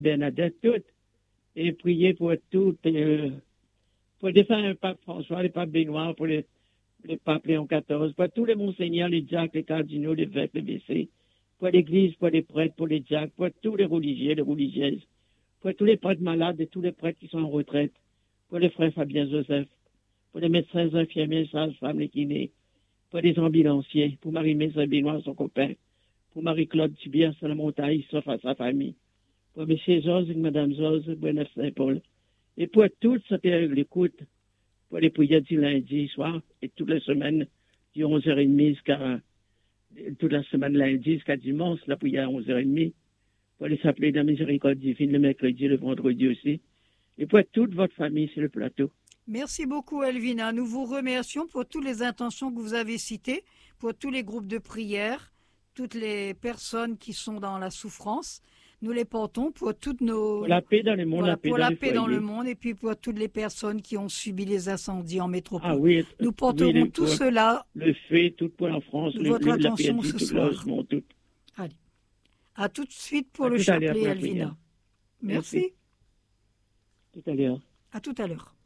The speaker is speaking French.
Bernadette, toutes. Et prier pour toutes, pour défendre le pape François, le pape Benoît, pour le pape Léon XIV, pour tous les monseigneurs, les diacres, les cardinaux, les évêques, les WC, pour l'église, pour les prêtres, pour les diacres, pour tous les religieux, les religieuses, pour tous les prêtres malades et tous les prêtres qui sont en retraite, pour les frères Fabien Joseph, pour les médecins, les infirmiers, les sages-femmes, les kinés, pour les ambulanciers, pour Marie-Mé Benoît, son copain, pour Marie-Claude Tibier, sur la montagne, sauf à sa famille, pour M. Jose et Mme Jose, Buenos Saint-Paul, et pour toute cette l'écoute, pour les prières du lundi soir, et toute la semaine, du 11h30 jusqu'à, toute la semaine lundi jusqu'à dimanche, la prière à 11h30, pour les s'appeler de la miséricorde divine le mercredi, le vendredi aussi, et pour toute votre famille sur le plateau. Merci beaucoup, Elvina. Nous vous remercions pour toutes les intentions que vous avez citées, pour tous les groupes de prière, toutes les personnes qui sont dans la souffrance. Nous les portons pour toutes nos... Pour la paix dans le monde, voilà, pour la paix dans le monde, et puis pour toutes les personnes qui ont subi les incendies en métropole. Ah oui, nous porterons tout cela. Le fait, tout pour la France, votre attention la paix, ce tout soir. logement, tout. Allez. À tout de suite pour le chapelet, Elvina. Merci. Tout à l'heure. À tout à l'heure.